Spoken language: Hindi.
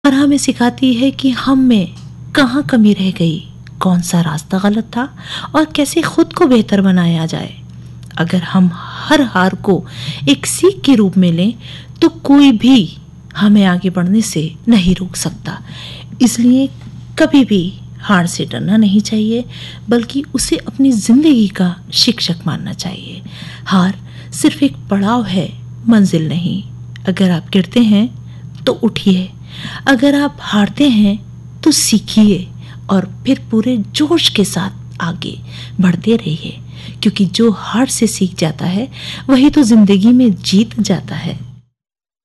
और हमें सिखाती है कि हम में कहाँ कमी रह गई, कौन सा रास्ता गलत था और कैसे खुद को बेहतर बनाया जाए। अगर हम हर हार को एक सीख के रूप में लें तो कोई भी हमें आगे बढ़ने से नहीं रोक सकता। इसलिए कभी भी हार से डरना नहीं चाहिए, बल्कि उसे अपनी जिंदगी का शिक्षक मानना चाहिए। हार सिर्फ एक पड़ाव है, मंजिल नहीं। अगर आप गिरते हैं तो उठिए, अगर आप हारते हैं तो सीखिए और फिर पूरे जोश के साथ आगे बढ़ते रहिए, क्योंकि जो हार से सीख जाता है वही तो जिंदगी में जीत जाता है।